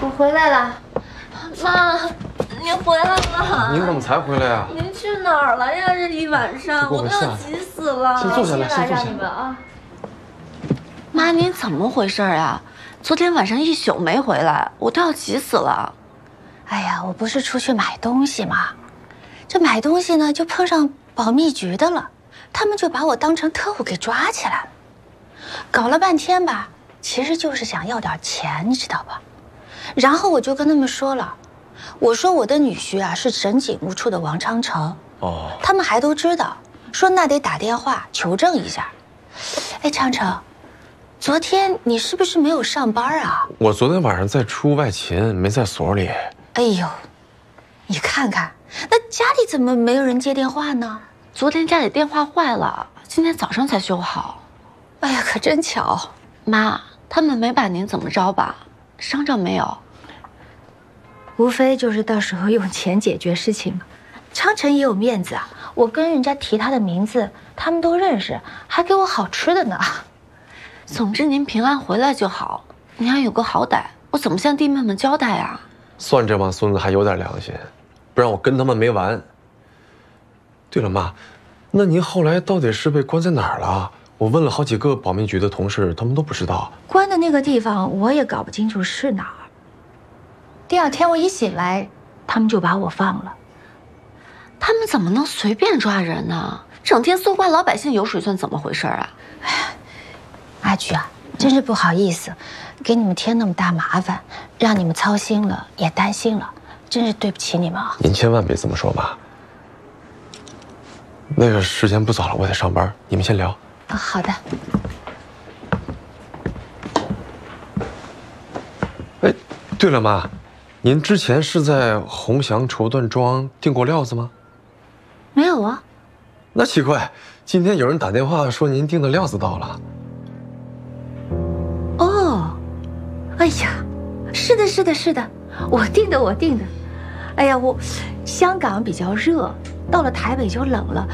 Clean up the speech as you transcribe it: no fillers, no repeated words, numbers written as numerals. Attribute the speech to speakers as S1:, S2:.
S1: 我回来了，妈，您回来了。
S2: 您怎么才回来呀？
S1: 您去哪儿了呀？这一晚上，我都要急死了。
S2: 先坐下来，先坐下来。
S1: 你们啊。
S3: 妈，您怎么回事呀？昨天晚上一宿没回来，我都要急死了。
S4: 哎呀，我不是出去买东西吗？这买东西呢，就碰上保密局的了，他们就把我当成特务给抓起来了。搞了半天吧，其实就是想要点钱，你知道吧？然后我就跟他们说了，我说我的女婿啊是省警务处的王昌成。哦，他们还都知道，说那得打电话求证一下。哎，昌成，昨天你是不是没有上班啊？
S2: 我昨天晚上在出外勤，没在所里。
S4: 哎呦，你看看，那家里怎么没有人接电话呢？
S3: 昨天家里电话坏了，今天早上才修好。
S4: 哎呀，可真巧。
S3: 妈，他们没把您怎么着吧？伤着没有？
S4: 无非就是到时候用钱解决事情嘛。昌城也有面子啊，我跟人家提他的名字，他们都认识，还给我好吃的呢。
S3: 总之您平安回来就好，您还有个好歹，我怎么向弟妹们交代啊？
S2: 算这帮孙子还有点良心，不然我跟他们没完。对了，妈，那您后来到底是被关在哪儿了？我问了好几个保密局的同事，他们都不知道。
S4: 关的那个地方我也搞不清楚是哪儿。第二天我一醒来，他们就把我放了。
S3: 他们怎么能随便抓人呢？整天搜刮老百姓油水算怎么回事啊？
S4: 哎呀，阿菊啊，真是不好意思，给你们添那么大麻烦，让你们操心了也担心了，真是对不起你们啊！
S2: 您千万别这么说，妈。那个时间不早了，我得上班，你们先聊。
S4: 啊，好的。
S2: 哎，对了，妈，您之前是在鸿祥绸缎庄订过料子吗？
S4: 没有啊。
S2: 那奇怪，今天有人打电话说您订的料子到了。
S4: 哦，哎呀，是的，是的，是的，我订的。哎呀，香港比较热，到了台北就冷了，